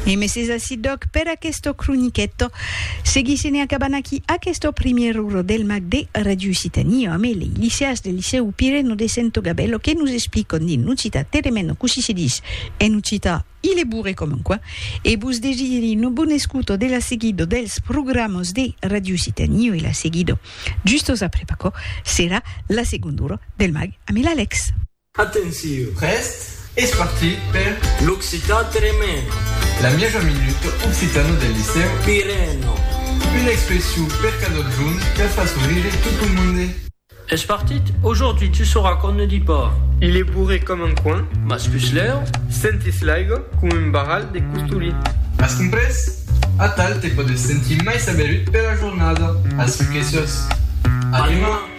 E messes a Sidoc per questo cronichetto. Seguisene a Cabanaki a questo primo oro del Magde Radio Citania. A me, les lycéas del liceo Pireno de Sento Gabello, che nous expliquent di nucita teremeno così si dice e nucita il è burre comunque. E bus desiri no buon escuto della seguido dels programas de Radio Citania e la seguido giusto a prepaco sarà la seconda ora del Mag. A me l'Alex. Attenzione. Reste et c'est parti per l'Occità Tremeno. La miaja minute occitano del liceo Pireno. Une expression per cadeau de jaune qui fa sourire tout le monde. Est parti? Aujourd'hui, tu sauras qu'on ne dit pas il est bourré comme un coin, mas plus l'air, sentis l'aigo come un barral de costuli. Mas compres? A tal te podes sentir mais saberut per la jornada. As que sos. Anima!